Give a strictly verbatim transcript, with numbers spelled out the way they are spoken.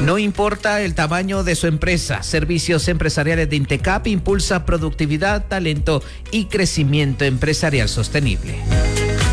No importa el tamaño de su empresa, Servicios Empresariales de Intecap impulsa productividad, talento y crecimiento empresarial sostenible.